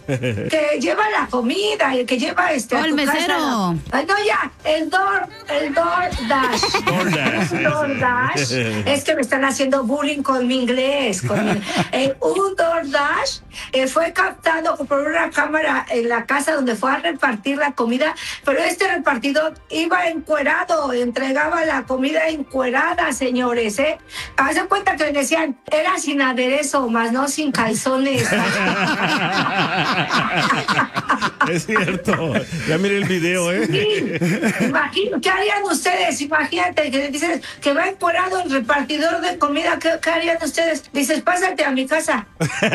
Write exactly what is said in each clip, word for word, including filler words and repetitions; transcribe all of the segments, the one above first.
que lleva la comida y el que lleva este. Oh, el mesero. Ay, no, ya, el Door, el DoorDash. DoorDash. DoorDash. Es que me están haciendo bullying con mi inglés. Con mi, eh, un DoorDash eh, fue captado por una cámara en la casa donde fue a repartir la comida, pero este repartidor iba encuerado, entregaba la comida encuerada, señores, ¿eh? Haz cuenta que le decían, era sin aderezo, más no sin calzones. Es cierto. Ya miré el video, ¿eh? Sí. Imagino, ¿qué harían ustedes? Imagínate que dicen que va encuerado el repartidor de comida. ¿Qué, qué harían ustedes? Dices, pásate a mi casa.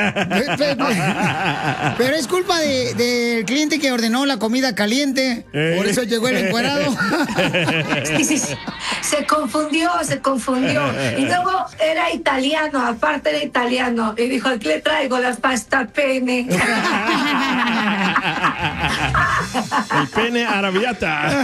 Pero es culpa del de, de cliente que ordenó la comida caliente. ¿Eh? Por eso llegó el encuerado. Sí, sí, sí. Se confundió, se confundió. Y luego era italiano, aparte era italiano. Y dijo, aquí le traigo la pasta pene. El pene arrabbiata.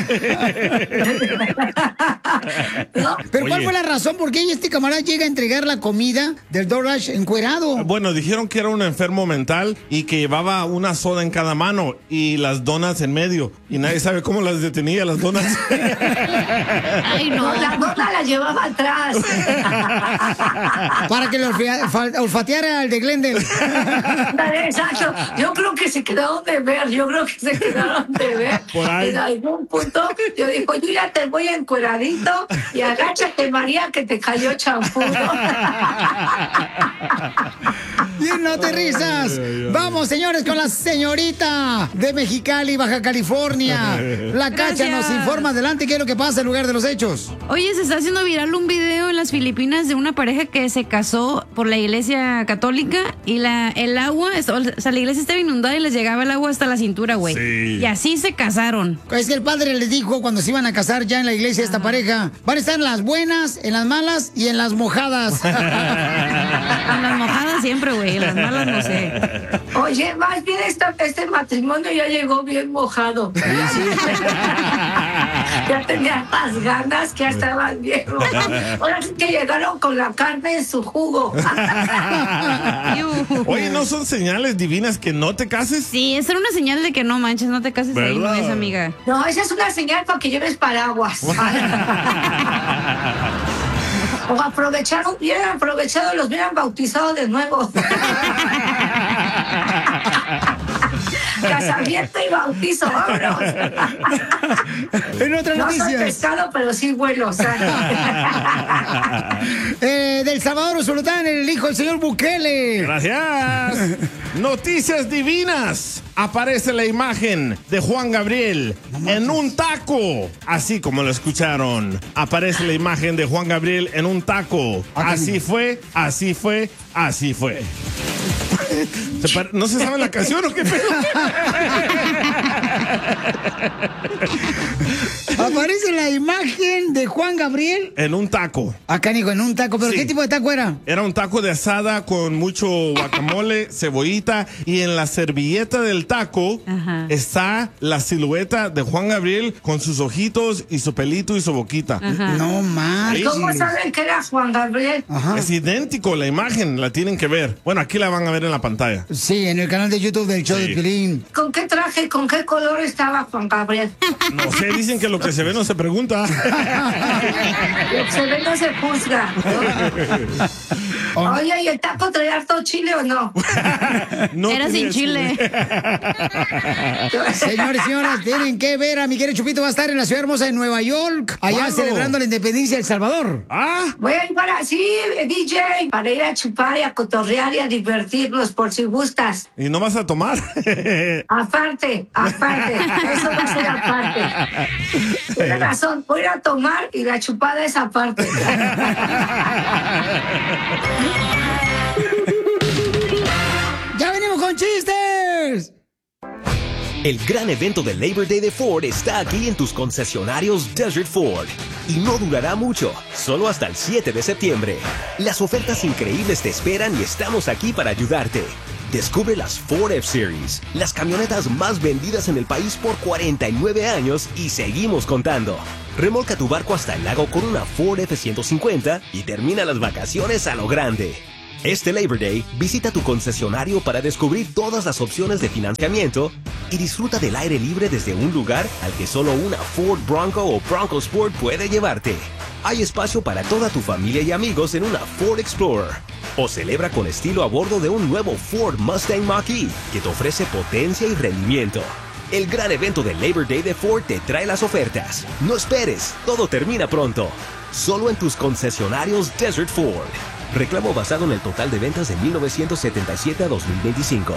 ¿No? Pero Oye. ¿cuál fue la razón por qué este camarada llega a entregar la comida del DoorDash encuerado? Bueno, dijeron que era un enfermo mental y que llevaba una soda en cada mano y las donas en medio. Y nadie sabe cómo las detenía, las donas. Ay, no, la dona la llevaba atrás. Para que lo olfateara el de Glendale. Exacto. Yo creo que se quedaron de ver, yo creo que se quedaron de ver. Por ahí. En algún punto, yo digo, yo ya te voy encueradito y agáchate, María, que te cayó champú. Bien, no te risas. Vamos, señores, con la señorita de Mexicali, Baja California. La Cacha Gracias. nos informa. Adelante, ¿qué es lo que pasa en lugar de los hechos? Oye, se está haciendo viral un video en las Filipinas de una pareja que se casó por la iglesia católica y la el agua, o sea, la iglesia estaba inundada y les llegaba el agua hasta la cintura, güey. Sí. Y así se casaron. Es que el padre les dijo cuando se iban a casar ya en la iglesia esta pareja, van a estar en las buenas, en las malas y en las mojadas. En las mojadas siempre, güey, en las malas no sé. Oye, más bien esta, este matrimonio ya llegó bien mojado. Ya tenía más ganas, que ya estaban bien mojados. Ahora sí que llegaron con la carne en su jugo. Oye, ¿no son señales divinas que no te cases? Sí, esa era una señal de que no manches, no te cases ahí, no es, amiga. No, esa es una señal para que lleves paraguas. O aprovecharon, hubieran aprovechado, los hubieran bautizado de nuevo. Casamiento y bautizo, vámonos. En otras no noticias. soy pescado, pero sí vuelo, o sea. eh, del Salvador, Usulután, el hijo del señor Bukele. Gracias. Noticias divinas. Aparece la imagen de Juan Gabriel en un taco. Así como lo escucharon. Aparece la imagen de Juan Gabriel en un taco. Así fue, así fue, así fue. ¿Se pare... ¿No se sabe la canción o qué pedo? Aparece la imagen de Juan Gabriel en un taco. Acá, Nico, en un taco. ¿Pero sí. qué tipo de taco era? Era un taco de asada con mucho guacamole, cebollita, y en la servilleta del taco Ajá. está la silueta de Juan Gabriel con sus ojitos y su pelito y su boquita. Ajá. No más. ¿Cómo saben que era Juan Gabriel? Ajá. Es idéntico la imagen, la tienen que ver. Bueno, aquí la van a ver en la pantalla. Sí, en el canal de YouTube del show sí. de Pilín. ¿Con qué traje, con qué color estaba Juan Gabriel? No sé, dicen que lo que se ve no se pregunta. Lo que se ve no se juzga, ¿no? Oye, ¿y el taco traía harto chile o no? no Era sin chile. chile. Señores y señoras, tienen que ver a mi querido Chupito. Va a estar en la ciudad hermosa de Nueva York, allá ¿Cuándo? celebrando la independencia de El Salvador. Ah. Voy a ir para, sí, D J, para ir a chupar y a cotorrear y a divertirnos, por si gustas. ¿Y no vas a tomar? Aparte, aparte, eso va a ser aparte. Tienes razón, voy a ir a tomar y la chupada es aparte. ¡Ya venimos con chistes! El gran evento del Labor Day de Ford está aquí en tus concesionarios Desert Ford. Y no durará mucho, solo hasta el siete de septiembre. Las ofertas increíbles te esperan y estamos aquí para ayudarte. Descubre las Ford F-Series, las camionetas más vendidas en el país por cuarenta y nueve años y seguimos contando. Remolca tu barco hasta el lago con una Ford F ciento cincuenta y termina las vacaciones a lo grande. Este Labor Day, visita tu concesionario para descubrir todas las opciones de financiamiento y disfruta del aire libre desde un lugar al que solo una Ford Bronco o Bronco Sport puede llevarte. Hay espacio para toda tu familia y amigos en una Ford Explorer. O celebra con estilo a bordo de un nuevo Ford Mustang Mach-E que te ofrece potencia y rendimiento. El gran evento del Labor Day de Ford te trae las ofertas. No esperes, todo termina pronto. Solo en tus concesionarios Desert Ford. Reclamo basado en el total de ventas de mil novecientos setenta y siete a dos mil veinticinco.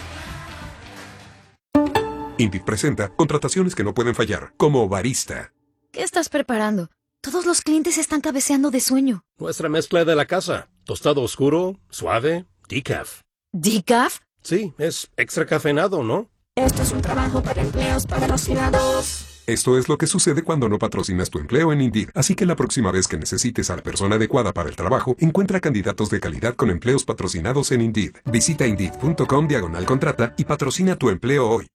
Indeed presenta contrataciones que no pueden fallar, como barista. ¿Qué estás preparando? Todos los clientes están cabeceando de sueño. Nuestra mezcla de la casa. Tostado oscuro, suave, decaf. ¿Decaf? Sí, es extra cafeinado, ¿no? Esto es un trabajo para empleos patrocinados. Esto es lo que sucede cuando no patrocinas tu empleo en Indeed. Así que la próxima vez que necesites a la persona adecuada para el trabajo, encuentra candidatos de calidad con empleos patrocinados en Indeed. Visita Indeed.com diagonal contrata y patrocina tu empleo hoy.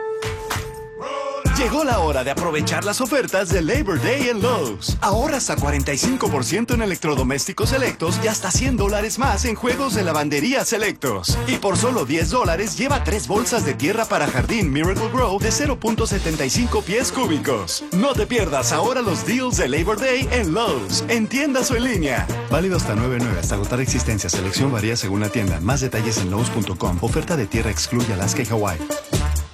Llegó la hora de aprovechar las ofertas de Labor Day en Lowe's. Ahorra hasta cuarenta y cinco por ciento en electrodomésticos selectos y hasta cien dólares más en juegos de lavandería selectos. Y por solo diez dólares lleva tres bolsas de tierra para jardín Miracle Grow de cero punto setenta y cinco pies cúbicos. No te pierdas ahora los deals de Labor Day en Lowe's, en tiendas o en línea. Válido hasta nueve nueve hasta agotar existencia. Selección varía según la tienda. Más detalles en Lowe's punto com. Oferta de tierra excluye Alaska y Hawái.